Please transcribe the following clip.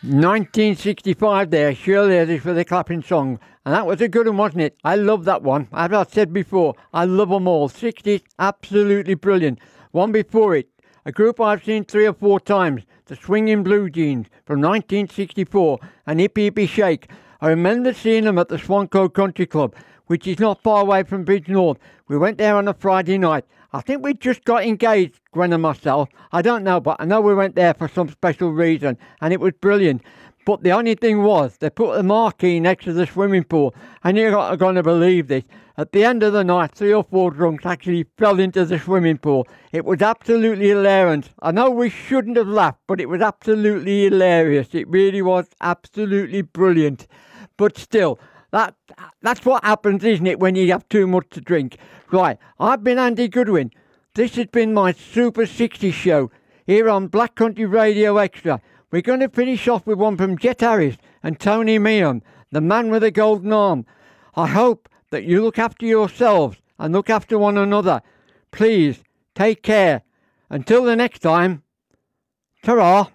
1965 there, surely it is for the clapping song. And that was a good one, wasn't it? I love that one. As I said before, I love them all. 60s, absolutely brilliant. One before it, a group I've seen 3 or 4 times, the Swinging Blue Jeans from 1964 and Hippie Hippie Shake. I remember seeing them at the Swancoe Country Club, which is not far away from Bridge North. We went there on a Friday night. I think we just got engaged, Gwen and myself. I don't know, but I know we went there for some special reason, and it was brilliant. But the only thing was, they put a marquee next to the swimming pool, and you're not going to believe this. At the end of the night, 3 or 4 drunks actually fell into the swimming pool. It was absolutely hilarious. I know we shouldn't have laughed, but it was absolutely hilarious. It really was absolutely brilliant. But still, that's what happens, isn't it, when you have too much to drink? Right, I've been Andy Goodwin. This has been my Super 60 show here on Black Country Radio Extra. We're going to finish off with one from Jet Harris and Tony Meehan, the man with the golden arm. I hope that you look after yourselves and look after one another. Please, take care. Until the next time, ta-ra.